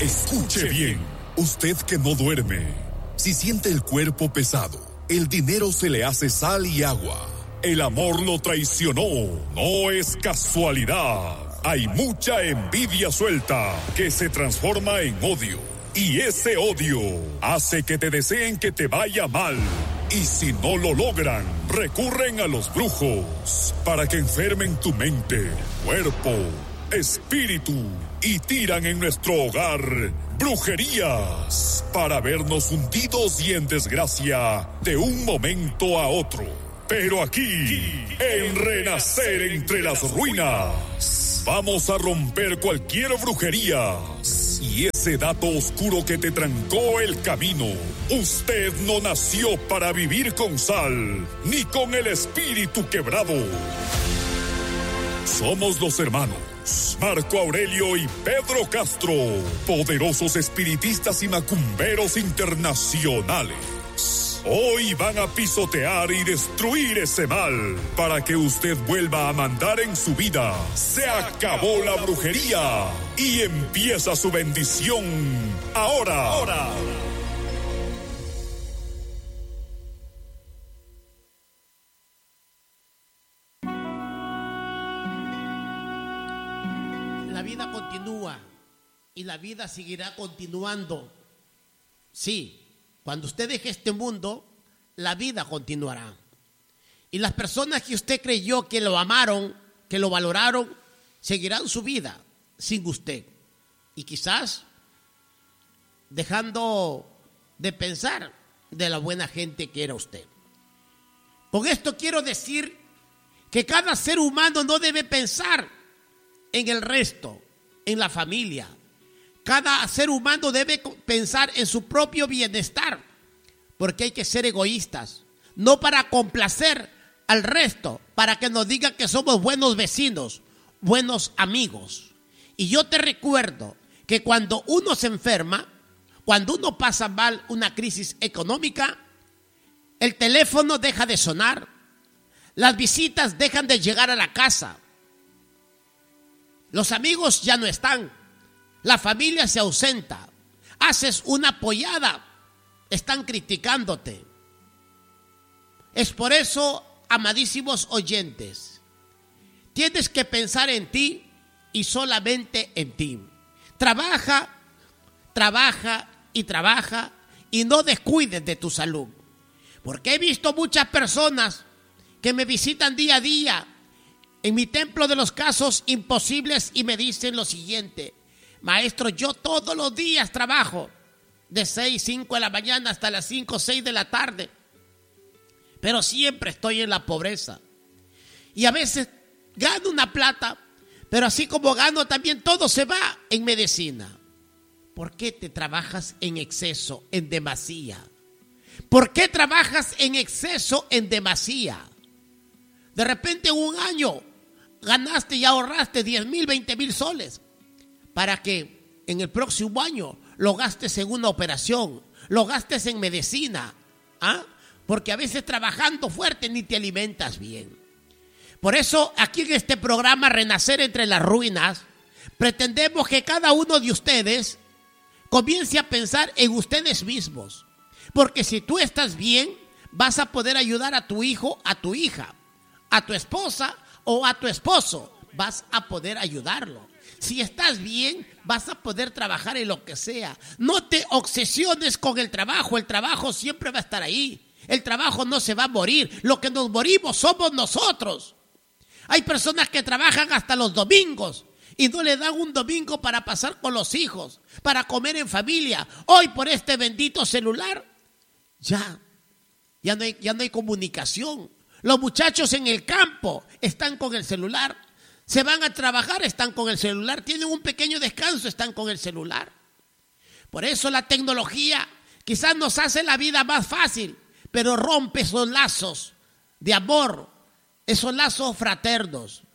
Escuche bien, usted que no duerme. Si siente el cuerpo pesado, el dinero se le hace sal y agua, el amor lo traicionó, no es casualidad. Hay mucha envidia suelta que se transforma en odio. Y ese odio hace que te deseen que te vaya mal. Y si no lo logran, recurren a los brujos para que enfermen tu mente, cuerpo, espíritu y tiran en nuestro hogar brujerías para vernos hundidos y en desgracia de un momento a otro. Pero aquí, en Renacer entre las Ruinas, vamos a romper cualquier brujería y ese dato oscuro que te trancó el camino. Usted no nació para vivir con sal, ni con el espíritu quebrado. Somos los hermanos Marco Aurelio y Pedro Castro, poderosos espiritistas y macumberos internacionales. Hoy van a pisotear y destruir ese mal para que usted vuelva a mandar en su vida. Se acabó la brujería y empieza su bendición ahora. La vida continúa y la vida seguirá continuando. Sí. Cuando usted deje este mundo, la vida continuará. Y las personas que usted creyó que lo amaron, que lo valoraron, seguirán su vida sin usted. Y quizás dejando de pensar de la buena gente que era usted. Con esto quiero decir que cada ser humano no debe pensar en el resto, en la familia. Cada ser humano debe pensar en su propio bienestar, porque hay que ser egoístas, no para complacer al resto, para que nos digan que somos buenos vecinos, buenos amigos. Y yo te recuerdo que cuando uno se enferma, cuando uno pasa mal una crisis económica, el teléfono deja de sonar, las visitas dejan de llegar a la casa, los amigos ya no están. La familia se ausenta, haces una pollada, están criticándote. Es por eso, amadísimos oyentes, tienes que pensar en ti y solamente en ti. Trabaja, trabaja y trabaja y no descuides de tu salud. Porque he visto muchas personas que me visitan día a día en mi templo de los casos imposibles y me dicen lo siguiente: maestro, yo todos los días trabajo de 5 de la mañana hasta las 5, 6 de la tarde, pero siempre estoy en la pobreza. Y a veces gano una plata, pero así como gano también todo se va en medicina. ¿Por qué te trabajas en exceso, en demasía? ¿Por qué trabajas en exceso, en demasía? De repente en un año ganaste y ahorraste 10,000, 20,000 soles. Para que en el próximo año lo gastes en una operación, lo gastes en medicina, porque a veces trabajando fuerte ni te alimentas bien. Por eso aquí en este programa Renacer entre las Ruinas, pretendemos que cada uno de ustedes comience a pensar en ustedes mismos, porque si tú estás bien, vas a poder ayudar a tu hijo, a tu hija, a tu esposa o a tu esposo, vas a poder ayudarlo. Si estás bien, vas a poder trabajar en lo que sea. No te obsesiones con el trabajo siempre va a estar ahí. El trabajo no se va a morir, lo que nos morimos somos nosotros. Hay personas que trabajan hasta los domingos y no le dan un domingo para pasar con los hijos, para comer en familia. Hoy por este bendito celular, ya no hay comunicación. Los muchachos en el campo están con el celular. Se van a trabajar, están con el celular. Tienen un pequeño descanso, están con el celular. Por eso la tecnología quizás nos hace la vida más fácil, pero rompe esos lazos de amor, esos lazos fraternos.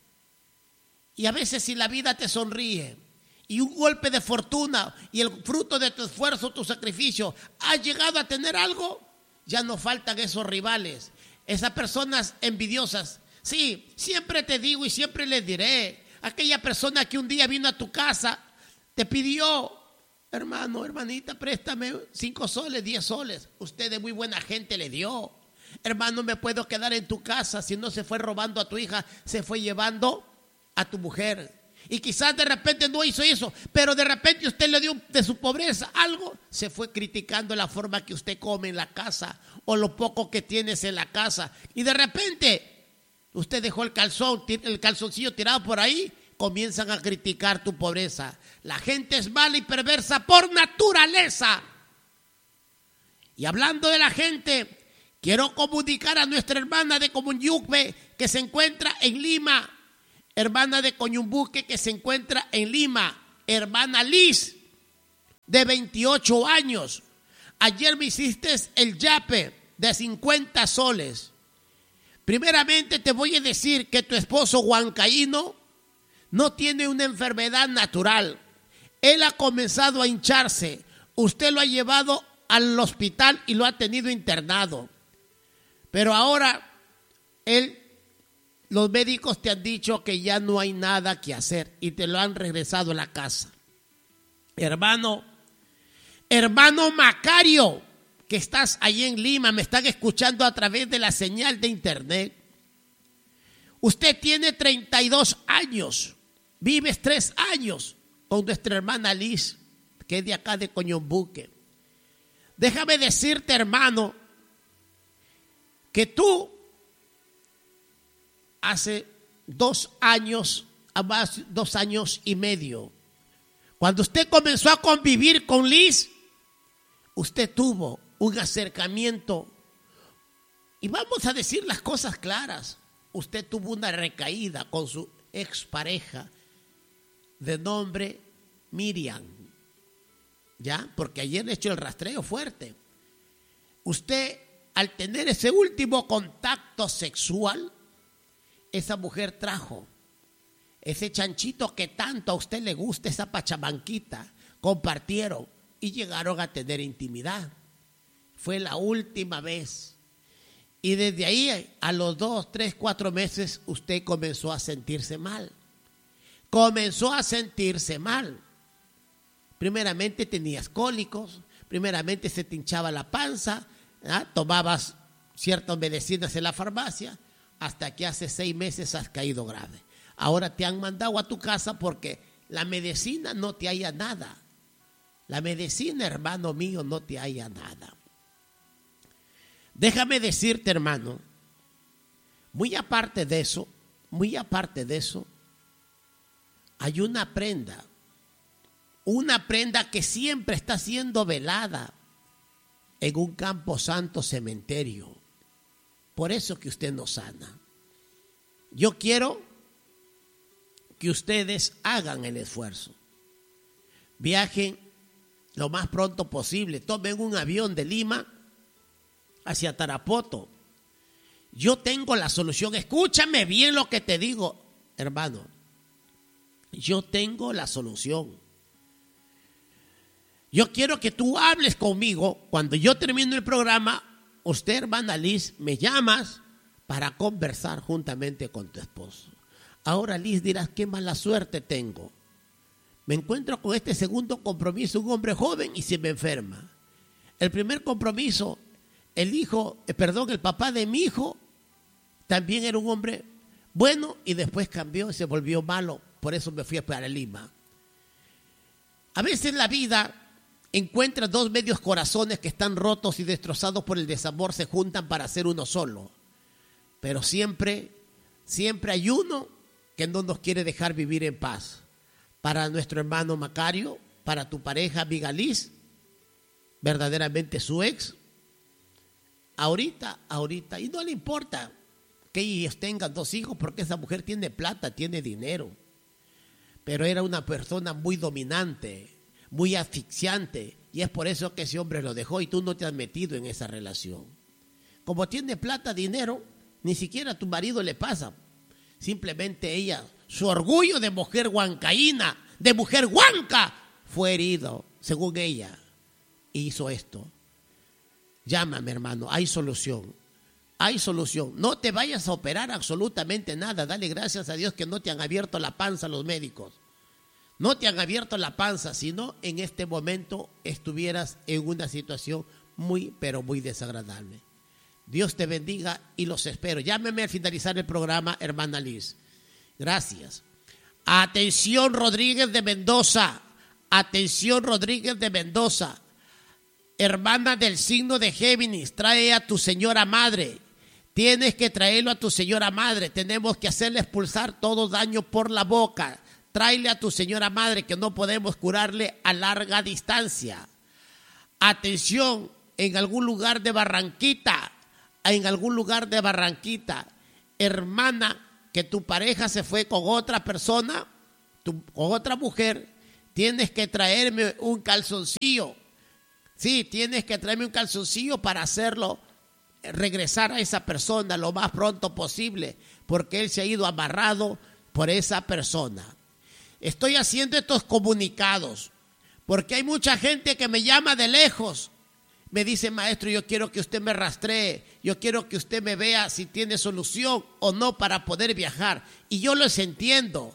Y a veces si la vida te sonríe y un golpe de fortuna y el fruto de tu esfuerzo, tu sacrificio, has llegado a tener algo, ya no faltan esos rivales, esas personas envidiosas. Sí, siempre te digo y siempre les diré, aquella persona que un día vino a tu casa, te pidió hermano, hermanita, préstame 5 soles, 10 soles. Usted de muy buena gente le dio. Hermano, me puedo quedar en tu casa. Si no se fue robando a tu hija, se fue llevando a tu mujer. Y quizás de repente no hizo eso, pero de repente usted le dio de su pobreza algo. Se fue criticando la forma que usted come en la casa o lo poco que tienes en la casa. Y de repente usted dejó el calzoncillo tirado por ahí. Comienzan a criticar tu pobreza. La gente es mala y perversa por naturaleza. Y hablando de la gente, quiero comunicar a nuestra hermana de Comunyucbe que se encuentra en Lima, hermana de Coñumbuque que se encuentra en Lima, hermana Liz, de 28 años. Ayer me hiciste el yape de 50 soles. Primeramente te voy a decir que tu esposo Huancaíno no tiene una enfermedad natural. Él ha comenzado a hincharse. Usted lo ha llevado al hospital y lo ha tenido internado. Pero ahora los médicos te han dicho que ya no hay nada que hacer y te lo han regresado a la casa. Hermano Macario, que estás ahí en Lima, me están escuchando a través de la señal de internet. Usted tiene 32 años, vives 3 años con nuestra hermana Liz, que es de acá de Coñumbuque. Déjame decirte, hermano, que tú hace 2 años, más 2 años y medio, cuando usted comenzó a convivir con Liz, usted tuvo un acercamiento, y vamos a decir las cosas claras, usted tuvo una recaída con su expareja de nombre Miriam, ¿ya? Porque ayer le echó el rastreo fuerte. Usted, al tener ese último contacto sexual, esa mujer trajo ese chanchito que tanto a usted le gusta, esa pachamanquita, compartieron y llegaron a tener intimidad. Fue la última vez. Y desde ahí, a los 2, 3, 4 meses, usted comenzó a sentirse mal. Comenzó a sentirse mal. Primeramente tenías cólicos, primeramente se te hinchaba la panza, ¿ah? Tomabas ciertas medicinas en la farmacia, hasta que hace 6 meses has caído grave. Ahora te han mandado a tu casa porque la medicina no te halla nada. La medicina, hermano mío, no te halla nada. Déjame decirte, hermano, muy aparte de eso, hay una prenda que siempre está siendo velada en un camposanto cementerio. Por eso que usted no sana. Yo quiero que ustedes hagan el esfuerzo. Viajen lo más pronto posible. Tomen un avión de Lima hacia Tarapoto. Yo tengo la solución. Escúchame bien lo que te digo, hermano. Yo tengo la solución. Yo quiero que tú hables conmigo. Cuando yo termine el programa, usted, hermana Liz, me llamas para conversar juntamente con tu esposo. Ahora, Liz, dirás, qué mala suerte tengo. Me encuentro con este segundo compromiso, un hombre joven, y se me enferma. El primer compromiso, el papá de mi hijo, también era un hombre bueno y después cambió y se volvió malo. Por eso me fui para Lima. A veces la vida encuentra 2 medios corazones que están rotos y destrozados por el desamor, se juntan para hacer uno solo. Pero siempre hay uno que no nos quiere dejar vivir en paz. Para nuestro hermano Macario, para tu pareja amiga Liz, verdaderamente su ex, ahorita, y no le importa que ellos tengan 2 hijos porque esa mujer tiene plata, tiene dinero, pero era una persona muy dominante, muy asfixiante, y es por eso que ese hombre lo dejó y tú no te has metido en esa relación. Como tiene plata, dinero, ni siquiera a tu marido le pasa. Simplemente ella, su orgullo de mujer huancaína, de mujer huanca, fue herido, según ella, y hizo esto. Llámame, hermano, hay solución. No te vayas a operar absolutamente nada. Dale gracias a Dios que no te han abierto la panza los médicos. no te han abierto la panza, sino en este momento estuvieras en una situación muy, pero muy desagradable. Dios te bendiga y los espero. Llámeme al finalizar el programa, hermana Liz. Gracias. Atención, Rodríguez de Mendoza. Atención, Rodríguez de Mendoza. Hermana del signo de Géminis, trae a tu señora madre. Tienes que traerlo a tu señora madre. Tenemos que hacerle expulsar todo daño por la boca. Tráele a tu señora madre, que no podemos curarle a larga distancia. Atención, en algún lugar de Barranquita, hermana, que tu pareja se fue con otra persona, con otra mujer, tienes que traerme un calzoncillo. Sí, tienes que traerme un calzoncillo para hacerlo regresar a esa persona lo más pronto posible, porque él se ha ido amarrado por esa persona. Estoy haciendo estos comunicados porque hay mucha gente que me llama de lejos. Me dice: maestro, yo quiero que usted me rastree, yo quiero que usted me vea si tiene solución o no para poder viajar. Y yo les entiendo,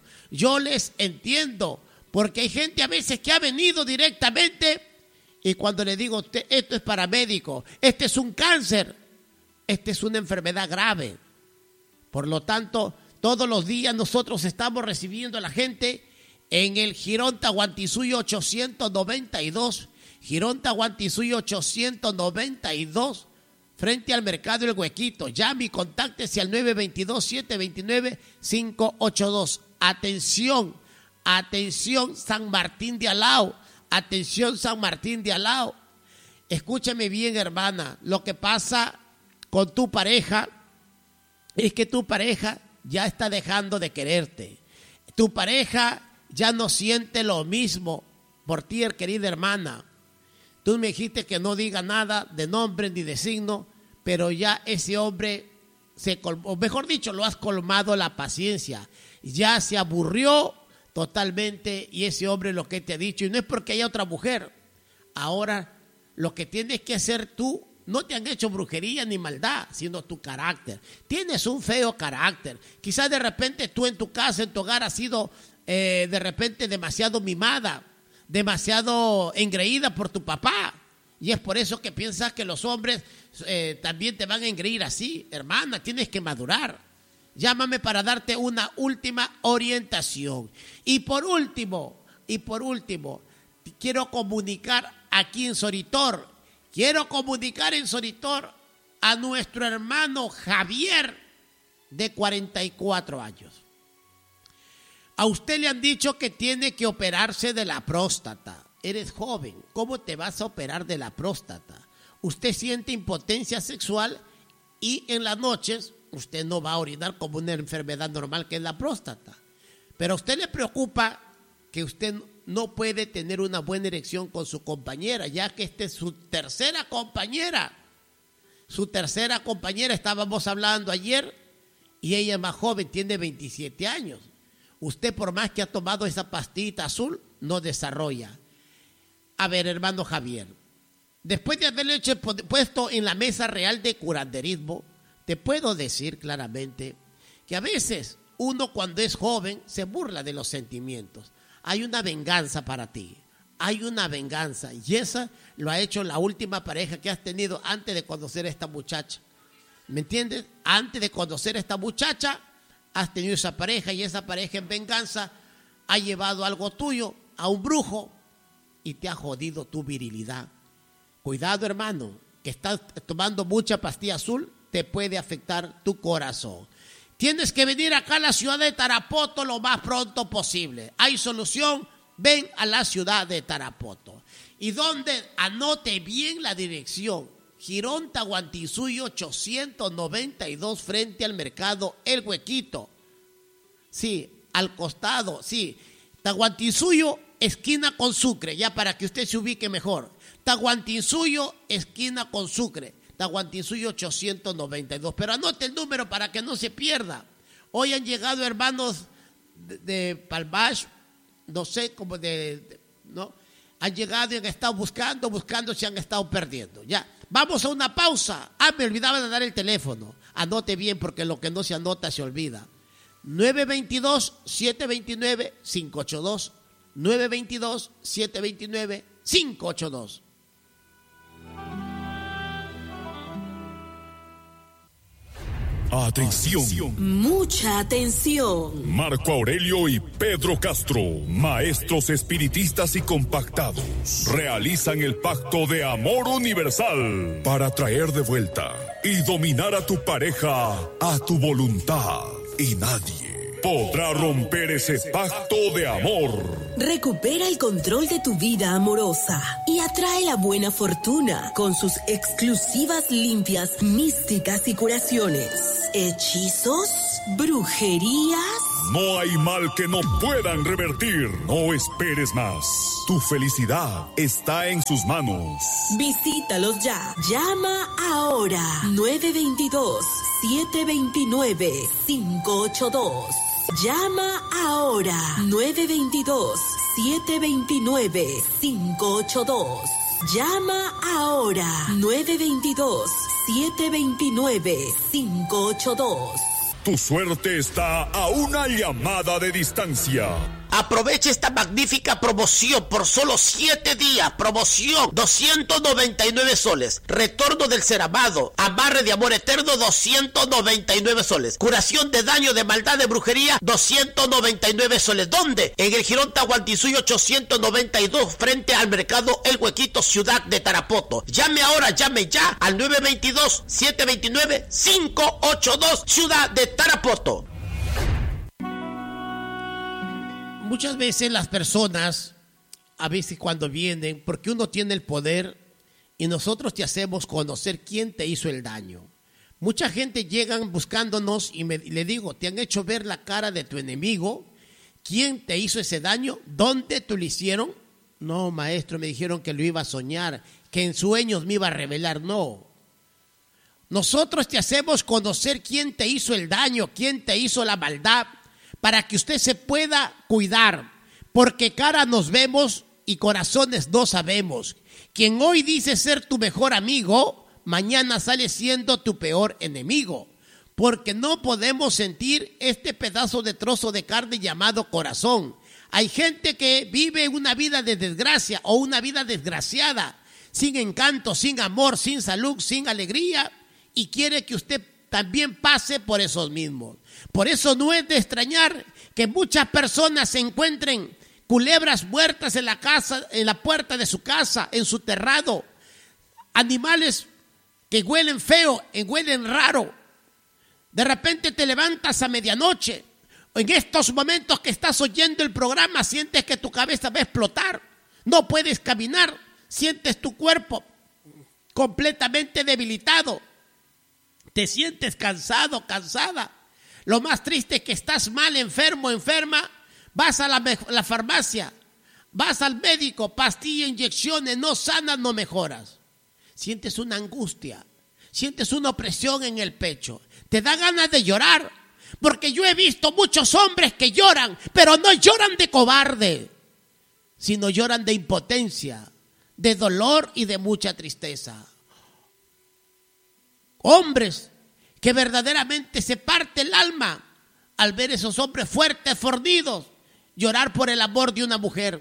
porque hay gente a veces que ha venido directamente y cuando le digo: usted, esto es paramédico, este es un cáncer, esta es una enfermedad grave. Por lo tanto, todos los días nosotros estamos recibiendo a la gente en el Girón Tahuantinsuyo 892, Girón Tahuantinsuyo 892, frente al Mercado El Huequito. Llame y contáctese al 922-729-582. Atención, atención San Martín de Alao, atención San Martín de Alao. Escúchame bien, hermana, lo que pasa con tu pareja es que tu pareja ya está dejando de quererte. Tu pareja ya no siente lo mismo por ti, querida hermana. Tú me dijiste que no diga nada de nombre ni de signo, pero ya ese hombre o mejor dicho, lo has colmado la paciencia. Ya se aburrió totalmente y ese hombre lo que te ha dicho, y no es porque haya otra mujer. Ahora lo que tienes que hacer tú, no te han hecho brujería ni maldad, sino tu carácter. Tienes un feo carácter. Quizás de repente tú en tu casa, en tu hogar, has sido de repente demasiado mimada, demasiado engreída por tu papá. Y es por eso que piensas que los hombres también te van a engreír así. Hermana, tienes que madurar. Llámame para darte una última orientación. Y por último, quiero comunicar aquí en Soritor. Quiero comunicar en Soritor a nuestro hermano Javier, de 44 años. A usted le han dicho que tiene que operarse de la próstata. Eres joven, ¿cómo te vas a operar de la próstata? Usted siente impotencia sexual y en las noches usted no va a orinar como una enfermedad normal que es la próstata. Pero a usted le preocupa que usted no puede tener una buena erección con su compañera, ya que esta es su tercera compañera. Su tercera compañera, estábamos hablando ayer, y ella es más joven, tiene 27 años. Usted, por más que ha tomado esa pastillita azul, no desarrolla. A ver, hermano Javier, después de haberle puesto en la mesa real de curanderismo, te puedo decir claramente que a veces uno, cuando es joven, se burla de los sentimientos. Hay una venganza para ti, hay una venganza, y esa lo ha hecho la última pareja que has tenido antes de conocer a esta muchacha. ¿Me entiendes? Antes de conocer a esta muchacha, has tenido esa pareja, y esa pareja en venganza ha llevado algo tuyo a un brujo y te ha jodido tu virilidad. Cuidado, hermano, que estás tomando mucha pastilla azul, te puede afectar tu corazón. Tienes que venir acá a la ciudad de Tarapoto lo más pronto posible. Hay solución, ven a la ciudad de Tarapoto. Y donde anote bien la dirección, Girón Tahuantinsuyo 892, frente al Mercado El Huequito. Sí, al costado, sí. Tahuantinsuyo, esquina con Sucre, ya para que usted se ubique mejor. Tahuantinsuyo, esquina con Sucre. Tahuantinsuyo 892. Pero anote el número para que no se pierda. Hoy han llegado hermanos de Palmach, no sé, como ¿no? Han llegado y han estado buscando, se han estado perdiendo. Ya, vamos a una pausa. Me olvidaba de dar el teléfono. Anote bien, porque lo que no se anota se olvida. 922-729-582. 922-729-582. Atención. Mucha atención. Marco Aurelio y Pedro Castro, maestros espiritistas y compactados, realizan el pacto de amor universal para traer de vuelta y dominar a tu pareja a tu voluntad. Y nadie podrá romper ese pacto de amor. Recupera el control de tu vida amorosa y atrae la buena fortuna con sus exclusivas limpias místicas y curaciones. ¿Hechizos? ¿Brujerías? No hay mal que no puedan revertir. No esperes más. Tu felicidad está en sus manos. Visítalos ya. Llama ahora. 922-729-582. Llama ahora. 922-729-582. Llama ahora. 922-729-582. Tu suerte está a una llamada de distancia. Aprovecha esta magnífica promoción por solo 7 días. Promoción 299 soles. Retorno del ser amado. Amarre de amor eterno 299 soles. Curación de daño, de maldad, de brujería 299 soles. ¿Dónde? En el Jirón Tahuantinsuyo 892 frente al mercado El Huequito, ciudad de Tarapoto. Llame ahora, llame ya al 922-729-582 ciudad de Tarapoto. Muchas veces las personas, a veces cuando vienen, porque uno tiene el poder y nosotros te hacemos conocer quién te hizo el daño. Mucha gente llegan buscándonos y le digo, ¿te han hecho ver la cara de tu enemigo? ¿Quién te hizo ese daño? ¿Dónde te lo hicieron? No, maestro, me dijeron que lo iba a soñar, que en sueños me iba a revelar. No. Nosotros te hacemos conocer quién te hizo el daño, quién te hizo la maldad, para que usted se pueda cuidar, porque cara nos vemos y corazones no sabemos. Quien hoy dice ser tu mejor amigo, mañana sale siendo tu peor enemigo, porque no podemos sentir este pedazo de trozo de carne llamado corazón. Hay gente que vive una vida de desgracia o una vida desgraciada, sin encanto, sin amor, sin salud, sin alegría, y quiere que usted también pase por esos mismos. Por eso no es de extrañar que muchas personas se encuentren culebras muertas en la casa, en la puerta de su casa, en su terrado, animales que huelen feo, huelen raro. De repente te levantas a medianoche, en estos momentos que estás oyendo el programa, sientes que tu cabeza va a explotar, no puedes caminar, sientes tu cuerpo completamente debilitado. Te sientes cansado, cansada. Lo más triste es que estás mal, enfermo, enferma. Vas a la farmacia, vas al médico, pastilla, inyecciones, no sanas, no mejoras. Sientes una angustia, sientes una opresión en el pecho. Te da ganas de llorar, porque yo he visto muchos hombres que lloran, pero no lloran de cobarde, sino lloran de impotencia, de dolor y de mucha tristeza. Hombres que verdaderamente se parte el alma al ver esos hombres fuertes, fornidos, llorar por el amor de una mujer.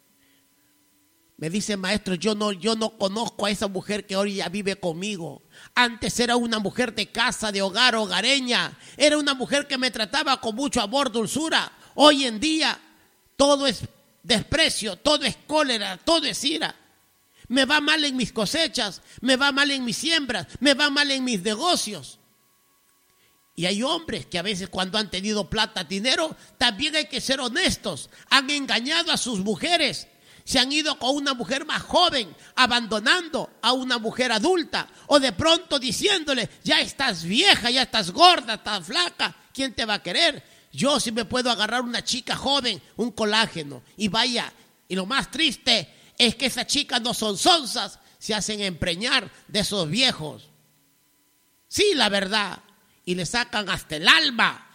Me dice, maestro, yo no conozco a esa mujer que hoy ya vive conmigo. Antes era una mujer de casa, de hogar, hogareña. Era una mujer que me trataba con mucho amor, dulzura. Hoy en día todo es desprecio, todo es cólera, todo es ira. Me va mal en mis cosechas, me va mal en mis siembras, me va mal en mis negocios. Y hay hombres que a veces cuando han tenido plata, dinero, también hay que ser honestos. Han engañado a sus mujeres, se han ido con una mujer más joven, abandonando a una mujer adulta, o de pronto diciéndole, ya estás vieja, ya estás gorda, estás flaca, ¿quién te va a querer? Yo sí me puedo agarrar una chica joven, un colágeno, y vaya, y lo más triste es que esas chicas no son sonzas, se hacen empreñar de esos viejos. Sí, la verdad. Y le sacan hasta el alma,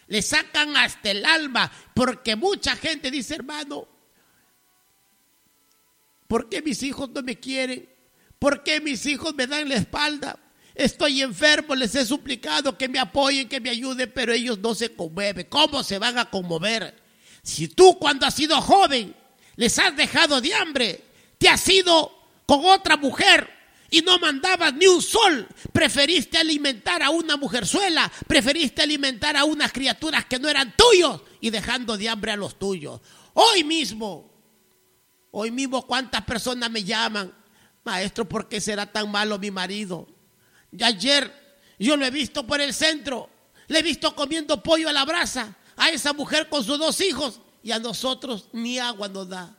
porque mucha gente dice, hermano, ¿por qué mis hijos no me quieren? ¿Por qué mis hijos me dan la espalda? Estoy enfermo, les he suplicado que me apoyen, que me ayuden, pero ellos no se conmueven. ¿Cómo se van a conmover? Si tú cuando has sido joven les has dejado de hambre, te has ido con otra mujer y no mandabas ni un sol, preferiste alimentar a una mujerzuela, preferiste alimentar a unas criaturas que no eran tuyos y dejando de hambre a los tuyos. Hoy mismo, ¿cuántas personas me llaman? Maestro, ¿por qué será tan malo mi marido? Y ayer yo lo he visto por el centro, le he visto comiendo pollo a la brasa, a esa mujer con sus 2 hijos, y a nosotros ni agua nos da.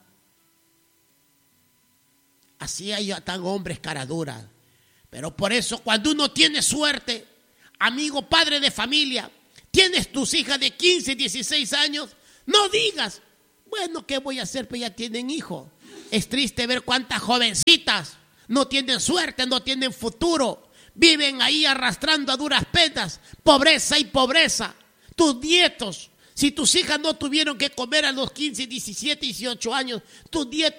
Así hay tan hombres caraduras. Pero por eso, cuando uno tiene suerte, amigo, padre de familia, tienes tus hijas de 15, 16 años, no digas, bueno, ¿qué voy a hacer? Pues ya tienen hijos. Es triste ver cuántas jovencitas no tienen suerte, no tienen futuro, viven ahí arrastrando a duras penas, pobreza y pobreza. Tus nietos, si tus hijas no tuvieron que comer a los 15, 17, 18 años, tus nietos